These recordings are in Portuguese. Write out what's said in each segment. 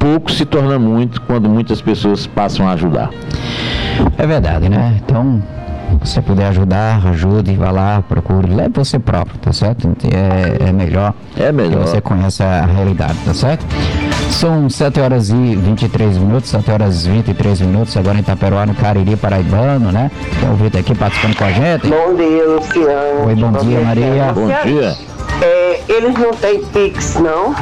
pouco se torna muito quando muitas pessoas passam a ajudar. É verdade, né? Então, se você puder ajudar, ajude, vá lá, procure, leve você próprio, tá certo? É melhor. É melhor. Que você conheça a realidade, tá certo? São 7 horas e 23 minutos, 7 horas e 23 minutos, agora em Itaperuá, no Cariri Paraibano, né? Tem o Vitor aqui participando com a gente. Bom dia, Luciano. Oi, bom dia, Maria. Bom dia. Eles não têm Pix, não?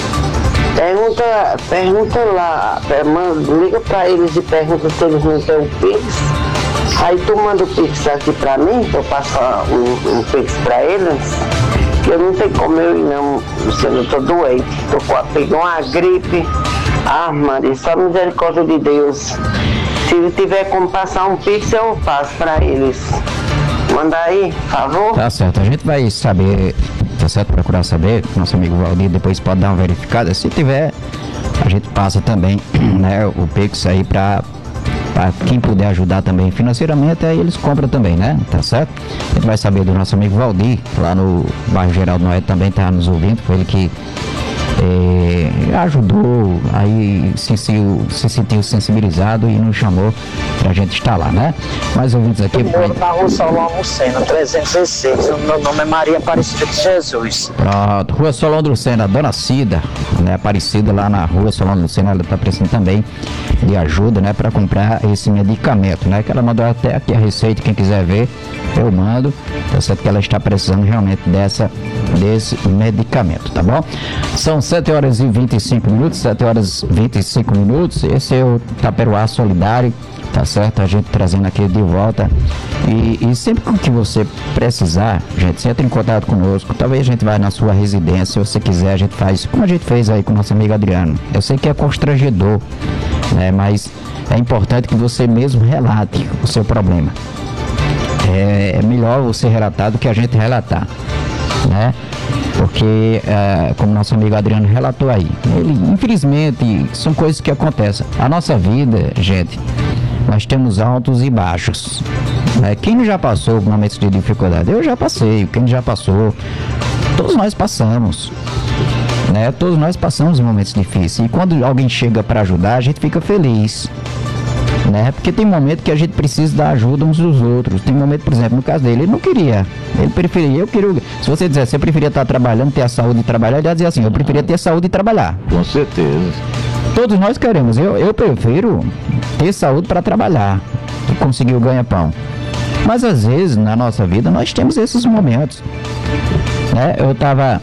Pergunta lá, liga pra eles e pergunta se eles não têm o Pix. Aí tu manda o Pix aqui pra mim, que eu passo um Pix pra eles. Que eu não tenho como eu ir não, Luciano, eu tô doente. Peguei uma gripe. Ah, Maria, só misericórdia de Deus. Se tiver como passar um Pix, eu passo pra eles. Manda aí, por favor. Tá certo, a gente vai saber, tá certo? Procurar saber, nosso amigo Valdir depois pode dar uma verificada. Se tiver, a gente passa também, né, o Pix aí pra quem puder ajudar também financeiramente, aí eles compram também, né? Tá certo? A gente vai saber do nosso amigo Valdir, lá no bairro Geraldo Noé, também tá nos ouvindo, foi ele que ajudou, aí se sentiu sensibilizado e nos chamou pra gente estar lá, né? Mais ouvintes aqui. Eu moro na Rua Solon Lucena, 306. O meu nome é Maria Aparecida de Jesus. Pronto, Rua Solon Lucena, Dona Cida, né? Aparecida lá na Rua Solon Lucena, ela tá precisando também de ajuda, né? Pra comprar esse medicamento, né? Que ela mandou até aqui a receita, quem quiser ver, eu mando. Tá certo que ela está precisando realmente desse medicamento, tá bom? São 7 horas e 25 minutos, 7 horas e 25 minutos. Esse é o Itaperuá Solidário, tá certo? A gente trazendo aqui de volta. E sempre que você precisar, gente, você entra em contato conosco. Talvez a gente vá na sua residência, se você quiser, a gente faz como a gente fez aí com o nosso amigo Adriano. Eu sei que é constrangedor, né? Mas é importante que você mesmo relate o seu problema. É melhor você relatar do que a gente relatar, né? Porque, como nosso amigo Adriano relatou aí, infelizmente, são coisas que acontecem. A nossa vida, gente, nós temos altos e baixos, né? Quem já passou por momentos de dificuldade? Eu já passei, quem já passou, todos nós passamos, né? Todos nós passamos momentos difíceis. E quando alguém chega para ajudar, a gente fica feliz, né? Porque tem momento que a gente precisa da ajuda uns dos outros. Tem momento, por exemplo, no caso dele, ele não queria. Ele preferia, eu queria. Se você dissesse, eu preferia estar trabalhando, ter a saúde de trabalhar, ele ia dizer assim, eu preferia ter a saúde de trabalhar. Com certeza. Todos nós queremos. Eu prefiro ter saúde para trabalhar e conseguir o ganha-pão. Mas às vezes, na nossa vida, nós temos esses momentos, né? Eu tava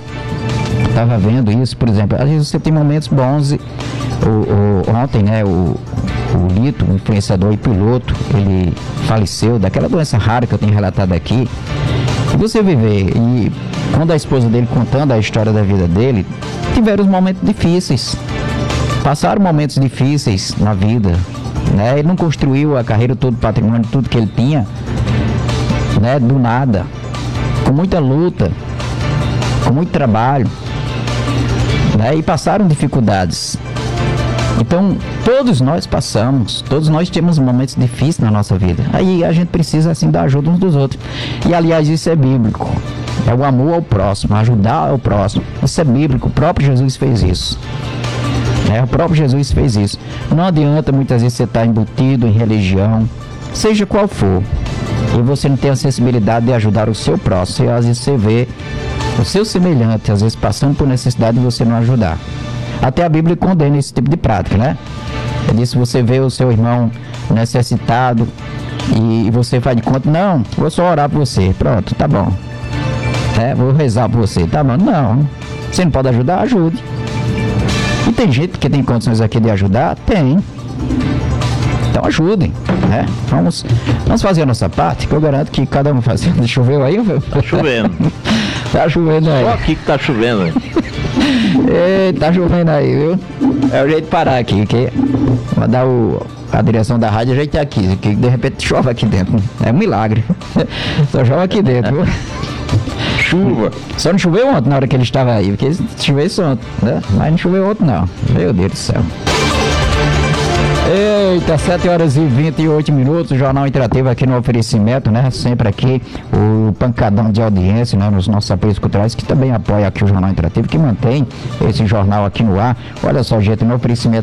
vendo isso, por exemplo, às vezes você tem momentos bons. Ontem, né, o Lito, um influenciador e piloto, ele faleceu daquela doença rara que eu tenho relatado aqui. E você viver, e quando a esposa dele contando a história da vida dele, tiveram os momentos difíceis, passaram momentos difíceis na vida, né? Ele não construiu a carreira, todo o patrimônio, tudo que ele tinha, né, do nada, com muita luta, com muito trabalho, né? E passaram dificuldades. Então, todos nós passamos, todos nós temos momentos difíceis na nossa vida. Aí a gente precisa, assim, da ajuda uns dos outros. E, aliás, isso é bíblico. É o amor ao próximo, ajudar ao próximo. Isso é bíblico, o próprio Jesus fez isso. O próprio Jesus fez isso. Não adianta, muitas vezes, você estar embutido em religião, seja qual for, e você não tem a sensibilidade de ajudar o seu próximo. Às vezes você vê o seu semelhante, às vezes passando por necessidade de você não ajudar. Até a Bíblia condena esse tipo de prática, né? Ele diz, se você vê o seu irmão necessitado e você faz de conta, não, vou só orar por você, pronto, tá bom. Vou rezar por você, tá bom. Não, você não pode ajudar, ajude. E tem gente que tem condições aqui de ajudar? Tem. Então ajudem, né? Vamos fazer a nossa parte, que eu garanto que cada um fazendo. Choveu aí? Tá chovendo. Tá chovendo aí. Só aqui que tá chovendo. Tá chovendo aí, viu? É o jeito de parar aqui, que mandar a direção da rádio, a gente tá aqui, que de repente chove aqui dentro. É um milagre. Só chove aqui dentro, viu? Chuva. Só não choveu ontem na hora que ele estava aí, porque choveu isso ontem, né? Mas não choveu ontem não. Meu Deus do céu. Eita, 7 horas e 28 minutos, o Jornal Interativo aqui no oferecimento, né? Sempre aqui o pancadão de audiência, né? Nos nossos apoios culturais, que também apoia aqui o Jornal Interativo, que mantém esse jornal aqui no ar. Olha só, gente, no oferecimento